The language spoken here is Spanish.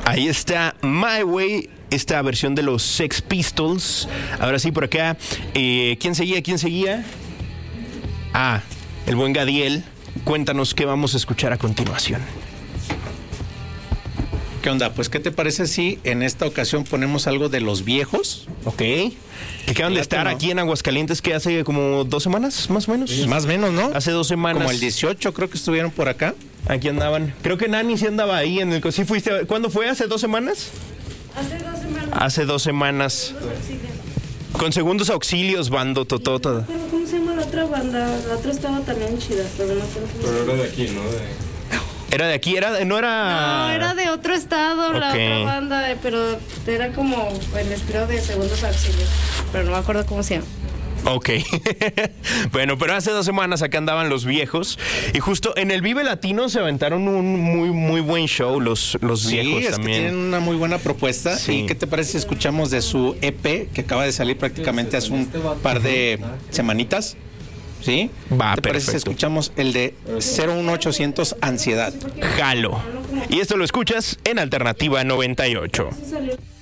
Ahí está My Way, esta versión de los Sex Pistols. Ahora sí, por acá. ¿Quién seguía? Ah, el buen Gadiel. Cuéntanos qué vamos a escuchar a continuación. ¿Qué onda? Pues, ¿qué te parece si en esta ocasión ponemos algo de Los Viejos? Ok. Que acaban de estar aquí en Aguascalientes, que hace como 2 semanas, más o menos. Más o menos, ¿no? Hace 2 semanas. Como el 18 creo que estuvieron por acá. Aquí andaban. Creo que Nani sí andaba ahí en el... ¿Sí fuiste? ¿Cuándo fue? ¿Hace 2 semanas? Hace 2 semanas. Con Segundos Auxilios, bando totota. ¿Cómo se llama la otra banda? La otra estaba también chida, pero no me acuerdo. Pero era de aquí, ¿no? ¿Era de aquí? No, era de otro estado, la otra banda, pero era como el estilo de Segundos Auxilios, pero no me acuerdo cómo se llama. Ok. Bueno, pero hace 2 semanas acá andaban Los Viejos. Y justo en el Vive Latino se aventaron un muy buen show los Viejos es también. Que tienen una muy buena propuesta. Sí. ¿Y qué te parece si escuchamos de su EP que acaba de salir prácticamente hace un par de semanitas? ¿Sí? Va, ¿Te parece si escuchamos el de 01800 Ansiedad? Jalo. Y esto lo escuchas en Alternativa 98.